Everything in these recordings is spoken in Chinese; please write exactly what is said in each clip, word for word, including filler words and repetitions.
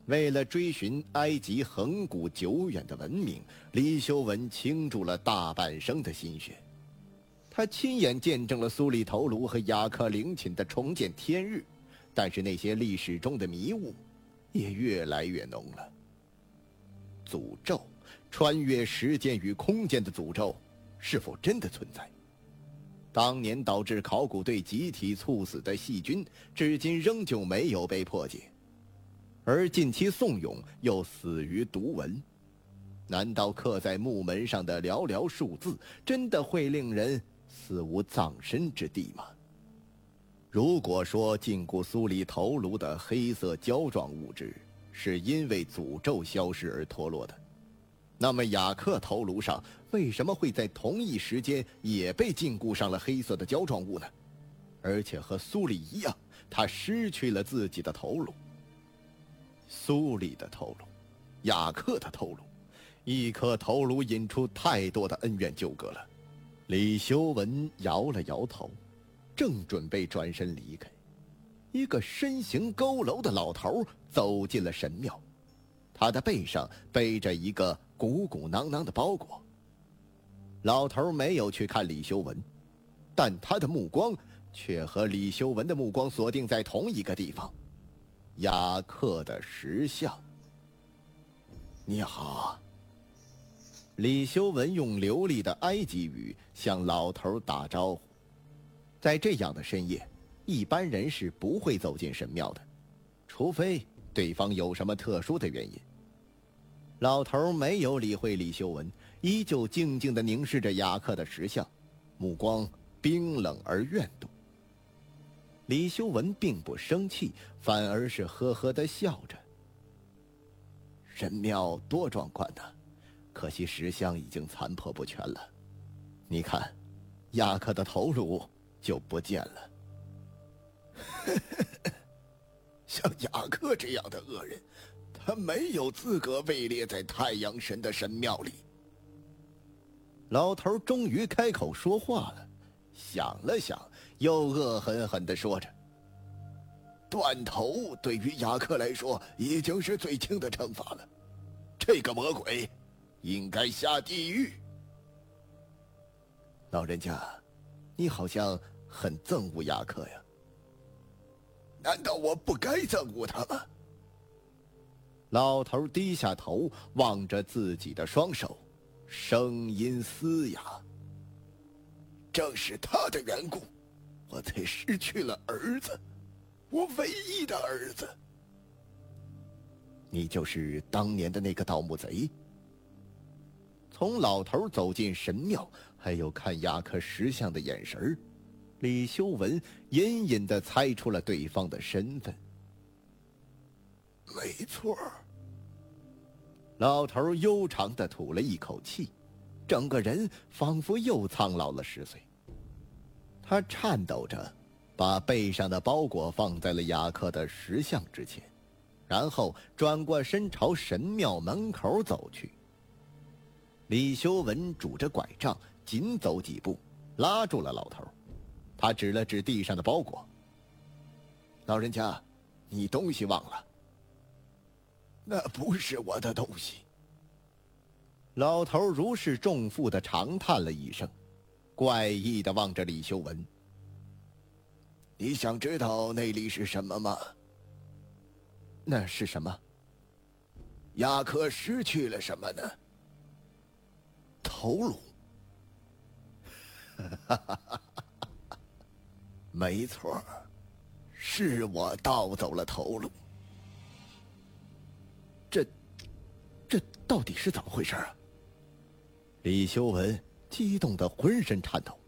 为了追寻埃及恒古久远的文明，李修文倾注了大半生的心血。他亲眼见证了苏里头颅和雅克陵寝的重见天日，但是那些历史中的迷雾也越来越浓了。诅咒，穿越时间与空间的诅咒，是否真的存在？当年导致考古队集体猝死的细菌，至今仍旧没有被破解。而近期宋勇又死于毒蚊，难道刻在木门上的寥寥数字真的会令人死无葬身之地吗？如果说禁锢苏里头颅的黑色胶状物质是因为诅咒消失而脱落的，那么雅克头颅上为什么会在同一时间也被禁锢上了黑色的胶状物呢？而且和苏里一样，他失去了自己的头颅。苏里的头颅，雅克的头颅，一颗头颅引出太多的恩怨纠葛了。李修文摇了摇头，正准备转身离开，一个身形佝偻的老头走进了神庙，他的背上背着一个鼓鼓囊囊的包裹。老头没有去看李修文，但他的目光却和李修文的目光锁定在同一个地方，雅克的石像。你好。李修文用流利的埃及语向老头打招呼。在这样的深夜，一般人是不会走进神庙的，除非对方有什么特殊的原因。老头没有理会李修文，依旧静静地凝视着雅克的石像，目光冰冷而怨毒。李修文并不生气，反而是呵呵地笑着。神庙多壮观呐，可惜石像已经残破不全了。你看，雅克的头颅就不见了。 像雅克这样的恶人，他没有资格位列在太阳神的神庙里。 老头终于开口说话了，想了想，又恶狠狠地说着： 断头对于雅克来说已经是最轻的惩罚了，这个魔鬼应该下地狱。 老人家，你好像很憎恶雅克呀。 难道我不该憎恶他吗？ 老头低下头，望着自己的双手，声音嘶哑。 正是他的缘故，我才失去了儿子，我唯一的儿子。 你就是当年的那个盗墓贼？从老头走进神庙，还有看雅克石像的眼神，李修文隐隐地猜出了对方的身份。 没错。 老头悠长地吐了一口气，整个人仿佛又苍老了十岁。他颤抖着把背上的包裹放在了雅克的石像之前，然后转过身朝神庙门口走去。李修文拄着拐杖紧走几步，拉住了老头。他指了指地上的包裹：老人家，你东西忘了。 那不是我的东西。 老头如释重负地长叹了一声，怪异地望着李修文。 你想知道那里是什么吗？ 那是什么？ 雅克失去了什么呢？头颅。没错，是我盗走了头颅。 这这到底是怎么回事啊？李修文激动得浑身颤抖。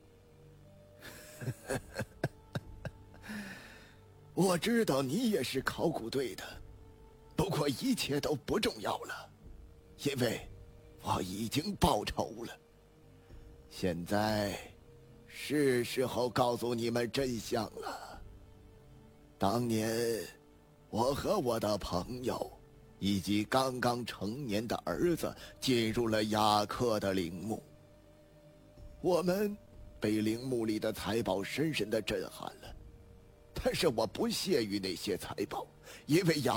我知道你也是考古队的，不过一切都不重要了，因为我已经报仇了。现在是时候告诉你们真相了。当年我和我的朋友以及刚刚成年的儿子进入了雅克的陵墓，我们被陵墓里的财宝深深地震撼了。但是我不屑于那些财宝，因为雅